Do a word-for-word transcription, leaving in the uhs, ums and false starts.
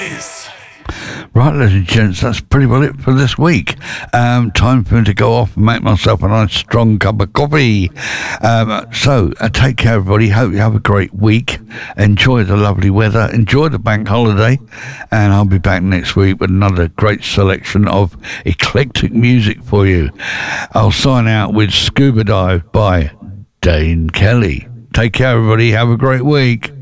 Right, ladies and gents, that's pretty well it for this week. Um, time for me to go off and make myself a nice strong cup of coffee. Um, so, uh, take care, everybody. Hope you have a great week. Enjoy the lovely weather. Enjoy the bank holiday. And I'll be back next week with another great selection of eclectic music for you. I'll sign out with Scuba Dive by Dane Kelly. Take care, everybody. Have a great week.